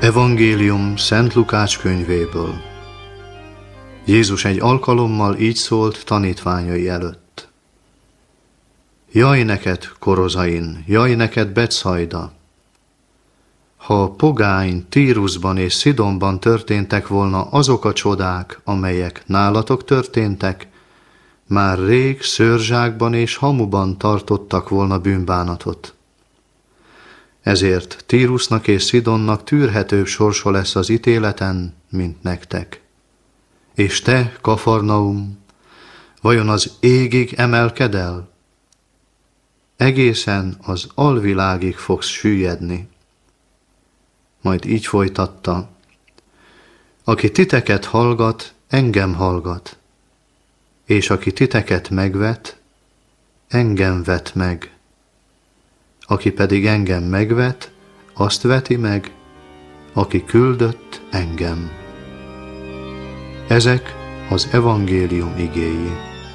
Evangélium Szent Lukács könyvéből. Jézus egy alkalommal így szólt tanítványai előtt. Jaj neked, Korozain, jaj neked, Betszajda! Ha pogány Tírusban és Szidonban történtek volna azok a csodák, amelyek nálatok történtek, már rég szőrzsákban és hamuban tartottak volna bűnbánatot. Ezért Tírusnak és Szidonnak tűrhetőbb sorsa lesz az ítéleten, mint nektek. És te, Kafarnaum, vajon az égig emelked el? Egészen az alvilágig fogsz süllyedni. Majd így folytatta: aki titeket hallgat, engem hallgat, és aki titeket megvet, engem vet meg. Aki pedig engem megvet, azt veti meg, aki küldött engem. Ezek az evangélium igéi.